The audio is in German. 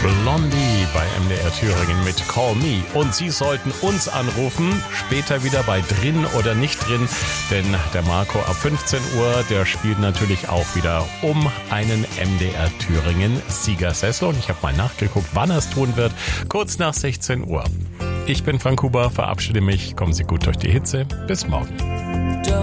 Blondie bei MDR Thüringen mit Call Me. Und Sie sollten uns anrufen, später wieder bei Drin oder Nicht Drin, denn der Marco ab 15 Uhr, der spielt natürlich auch wieder um einen MDR Thüringen Siegersessel. Und ich habe mal nachgeguckt, wann er es tun wird, kurz nach 16 Uhr. Ich bin Frank Huber, verabschiede mich, kommen Sie gut durch die Hitze, bis morgen.